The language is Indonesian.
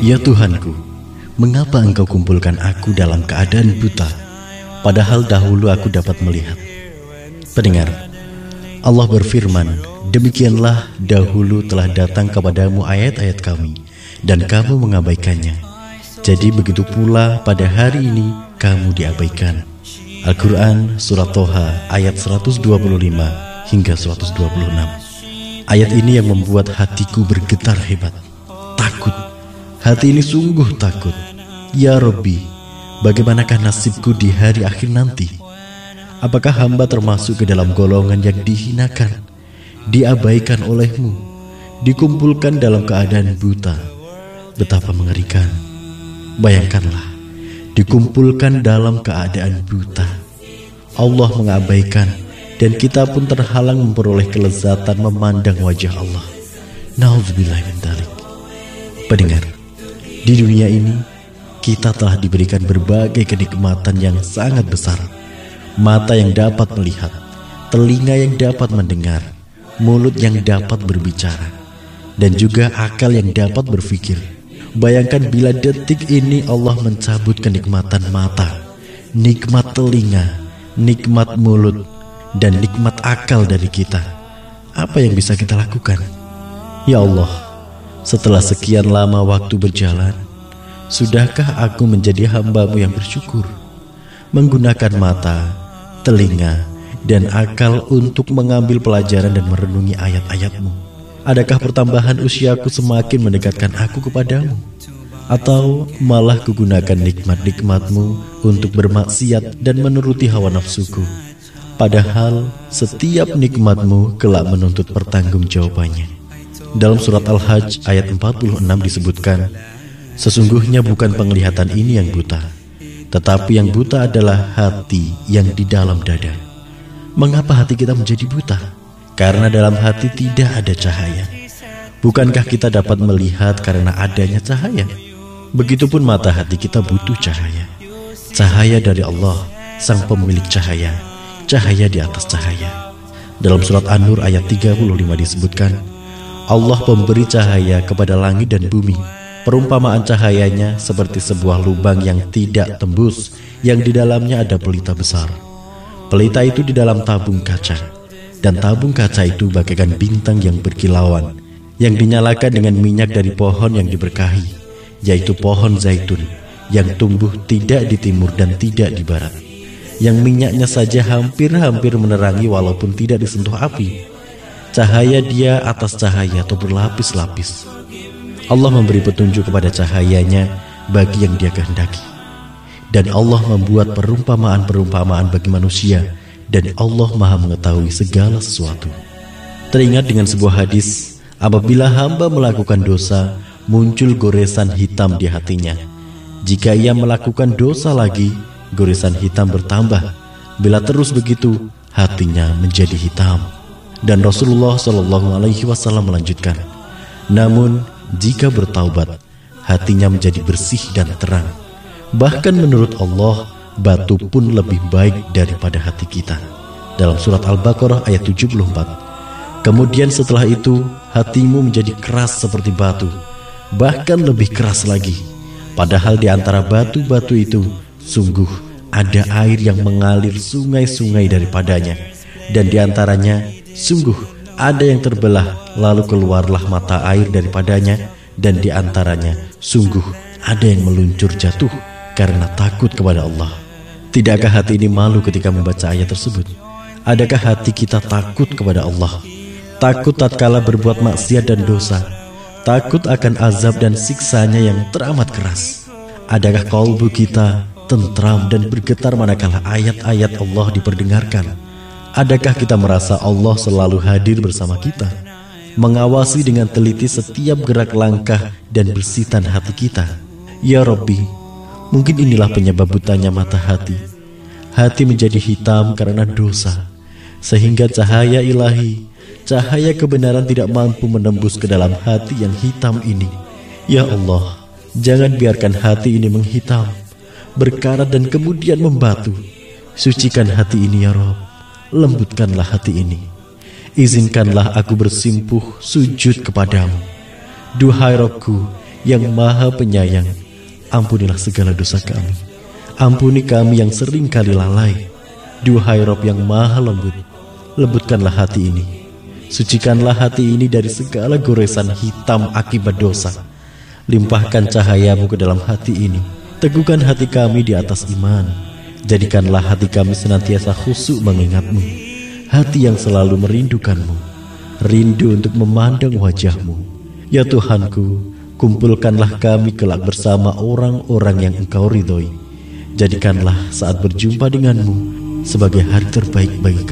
Ya Tuhanku, mengapa Engkau kumpulkan aku dalam keadaan buta, padahal dahulu aku dapat melihat? Pendengar, Allah berfirman, demikianlah dahulu telah datang kepadamu ayat-ayat kami, dan kamu mengabaikannya. Jadi begitu pula pada hari ini kamu diabaikan. Al-Quran Surat Toha ayat 125 hingga 126. Ayat ini yang membuat hatiku bergetar hebat. Takut. Hati ini sungguh takut. Ya Rabbi, bagaimanakah nasibku di hari akhir nanti? Apakah hamba termasuk ke dalam golongan yang dihinakan, diabaikan olehmu, dikumpulkan dalam keadaan buta? Betapa mengerikan. Bayangkanlah, dikumpulkan dalam keadaan buta. Allah mengabaikan, dan kita pun terhalang memperoleh kelezatan memandang wajah Allah. Na'udzubillah min dzalik. Pendengar, di dunia ini kita telah diberikan berbagai kenikmatan yang sangat besar. Mata yang dapat melihat, telinga yang dapat mendengar, mulut yang dapat berbicara, dan juga akal yang dapat berpikir. Bayangkan bila detik ini Allah mencabut kenikmatan mata, nikmat telinga, nikmat mulut, dan nikmat akal dari kita. Apa yang bisa kita lakukan? Ya Allah, setelah sekian lama waktu berjalan, sudahkah aku menjadi hamba-Mu yang bersyukur, menggunakan mata, telinga, dan akal untuk mengambil pelajaran dan merenungi ayat-ayat-Mu? Adakah pertambahan usiaku semakin mendekatkan aku kepadamu? Atau malah kugunakan nikmat-nikmat-Mu untuk bermaksiat dan menuruti hawa nafsuku? Padahal setiap nikmat-Mu kelak menuntut pertanggungjawabannya. Dalam surat Al-Hajj ayat 46 disebutkan, sesungguhnya bukan penglihatan ini yang buta, tetapi yang buta adalah hati yang di dalam dada. Mengapa hati kita menjadi buta? Karena dalam hati tidak ada cahaya. Bukankah kita dapat melihat karena adanya cahaya? Begitupun mata hati kita butuh cahaya. Cahaya dari Allah, sang pemilik cahaya. Cahaya di atas cahaya. Dalam surat An-Nur ayat 35 disebutkan, Allah memberi cahaya kepada langit dan bumi. Perumpamaan cahayanya seperti sebuah lubang yang tidak tembus, yang di dalamnya ada pelita besar. Pelita itu di dalam tabung kaca, dan tabung kaca itu bagaikan bintang yang berkilauan, yang dinyalakan dengan minyak dari pohon yang diberkahi, yaitu pohon zaitun, yang tumbuh tidak di timur dan tidak di barat, yang minyaknya saja hampir-hampir menerangi walaupun tidak disentuh api. Cahaya dia atas cahaya atau berlapis-lapis. Allah memberi petunjuk kepada cahayanya bagi yang dia kehendaki. Dan Allah membuat perumpamaan-perumpamaan bagi manusia, dan Allah Maha mengetahui segala sesuatu. Teringat dengan sebuah hadis, apabila hamba melakukan dosa, muncul goresan hitam di hatinya. Jika ia melakukan dosa lagi, goresan hitam bertambah. Bila terus begitu, hatinya menjadi hitam. Dan Rasulullah SAW melanjutkan, namun jika bertaubat, hatinya menjadi bersih dan terang. Bahkan menurut Allah, batu pun lebih baik daripada hati kita. Dalam surat Al-Baqarah ayat 74. Kemudian setelah itu, hatimu menjadi keras seperti batu, bahkan lebih keras lagi. Padahal di antara batu-batu itu, sungguh ada air yang mengalir sungai-sungai daripadanya. Dan di antaranya, sungguh ada yang terbelah, lalu keluarlah mata air daripadanya. Dan di antaranya, sungguh ada yang meluncur jatuh karena takut kepada Allah. Tidakkah hati ini malu ketika membaca ayat tersebut? Adakah hati kita takut kepada Allah? Takut tatkala berbuat maksiat dan dosa, takut akan azab dan siksanya yang teramat keras. Adakah kalbu kita tentram dan bergetar manakala ayat-ayat Allah diperdengarkan? Adakah kita merasa Allah selalu hadir bersama kita, mengawasi dengan teliti setiap gerak langkah dan bersitan hati kita? Ya Rabbi, mungkin inilah penyebab butanya mata hati. Hati menjadi hitam karena dosa, sehingga cahaya ilahi, cahaya kebenaran tidak mampu menembus ke dalam hati yang hitam ini. Ya Allah, jangan biarkan hati ini menghitam, berkarat dan kemudian membatu. Sucikan hati ini ya Rabb, lembutkanlah hati ini. Izinkanlah aku bersimpuh sujud kepadamu. Duhai Rabbku, yang maha penyayang, ampunilah segala dosa kami. Ampuni kami yang sering kali lalai. Duhai Rob yang maha lembut, lembutkanlah hati ini. Sucikanlah hati ini dari segala goresan hitam akibat dosa. Limpahkan cahayamu ke dalam hati ini. Teguhkan hati kami di atas iman. Jadikanlah hati kami senantiasa khusyuk mengingatmu. Hati yang selalu merindukanmu, rindu untuk memandang wajahmu. Ya Tuhanku, kumpulkanlah kami kelak bersama orang-orang yang Engkau ridhoi. Jadikanlah saat berjumpa denganmu sebagai hari terbaik bagi kami.